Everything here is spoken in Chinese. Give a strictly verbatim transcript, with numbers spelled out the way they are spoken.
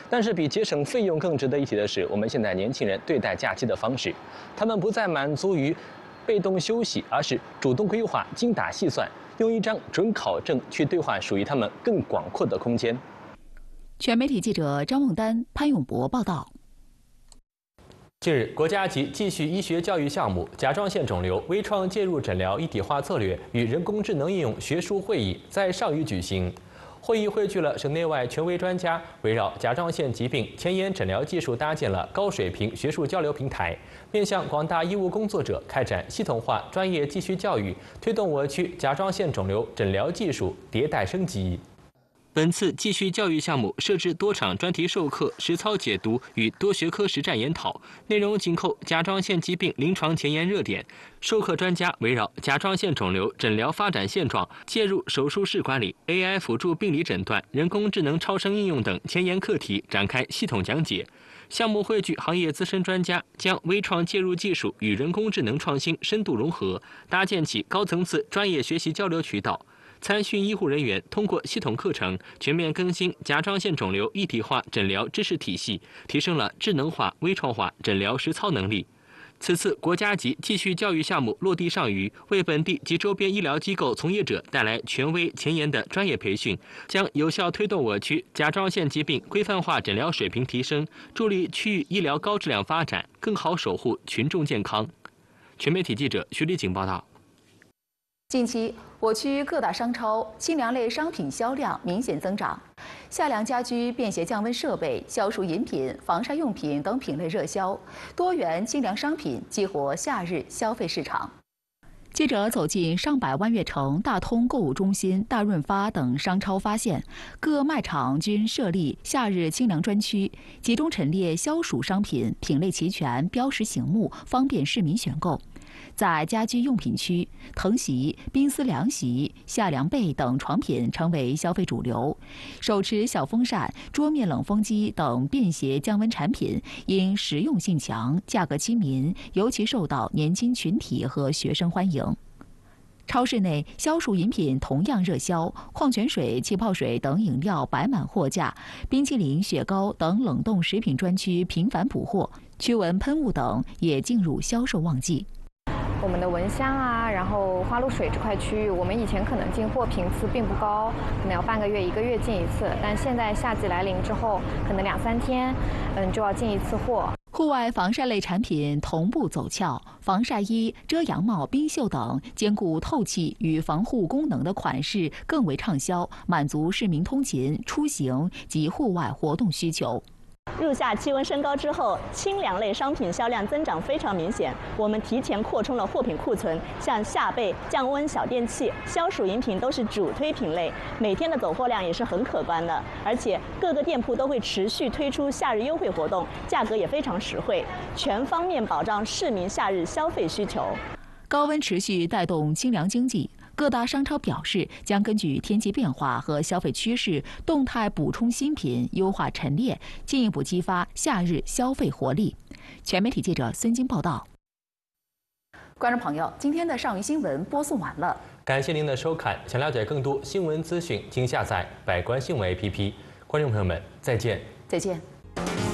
但是比节省费用更值得一提的是，我们现在年轻人对待假期的方式，他们不再满足于被动休息，而是主动规划、精打细算，用一张准考证去兑换属于他们更广阔的空间。 全媒体记者张梦丹、潘永博报道。 近日，国家级继续医学教育项目甲状腺肿瘤微创介入诊疗一体化策略与人工智能应用学术会议在上虞举行。会议汇聚了省内外权威专家，围绕甲状腺疾病前沿诊疗技术搭建了高水平学术交流平台，面向广大医务工作者开展系统化专业继续教育，推动我区甲状腺肿瘤诊疗技术迭代升级。本次继续教育项目设置多场专题授课、实操解读与多学科实战研讨，内容紧扣甲状腺疾病临床前沿热点。授课专家围绕甲状腺肿瘤诊疗发展现状、介入手术室管理、A I 辅助病理诊断、人工智能超声应用等前沿课题展开系统讲解。项目汇聚行业资深专家，将微创介入技术与人工智能创新深度融合，搭建起高层次专业学习交流渠道。参训医护人员通过系统课程全面更新甲状腺肿瘤一体化诊疗知识体系，提升了智能化、微创化诊疗实操能力。此次国家级继续教育项目落地上虞，为本地及周边医疗机构从业者带来权威前沿的专业培训，将有效推动我区甲状腺疾病规范化诊疗水平提升，助力区域医疗高质量发展，更好守护群众健康。全媒体记者徐立景报道。 近期，我区各大商超清凉类商品销量明显增长，夏凉家居、便携降温设备、消暑饮品、防晒用品等品类热销，多元清凉商品激活夏日消费市场。记者走进上百万悦城、大通购物中心、大润发等商超，发现各卖场均设立夏日清凉专区，集中陈列消暑商品，品类齐全，标识醒目，方便市民选购。在家居用品区，藤席、冰丝凉席、夏凉被等床品成为消费主流。手持小风扇、桌面冷风机等便携降温产品因实用性强、价格亲民，尤其受到年轻群体和学生欢迎。超市内消暑饮品同样热销，矿泉水、气泡水等饮料摆满货架，冰淇淋、雪糕等冷冻食品专区频繁补货，驱蚊喷雾等也进入销售旺季。 我们的蚊香啊，然后花露水这块区域，我们以前可能进货频次并不高，可能要半个月、一个月进一次，但现在夏季来临之后，可能两三天，嗯，就要进一次货。 户外防晒类产品同步走俏，防晒衣、遮阳帽、冰袖等兼顾透气与防护功能的款式更为畅销，满足市民通勤、出行及户外活动需求。 入夏气温升高之后，清凉类商品销量增长非常明显。我们提前扩充了货品库存，像夏被、降温小电器、消暑饮品都是主推品类，每天的走货量也是很可观的。而且各个店铺都会持续推出夏日优惠活动，价格也非常实惠，全方面保障市民夏日消费需求。 高温持续带动清凉经济。各大商超表示，将根据天气变化和消费趋势，动态补充新品，优化陈列，进一步激发夏日消费活力。全媒体记者孙金报道。观众朋友，今天的上虞新闻播送完了， 感谢您的收看。想了解更多新闻资讯，请下载百官新闻 A P P。观众朋友们，再见。 再见。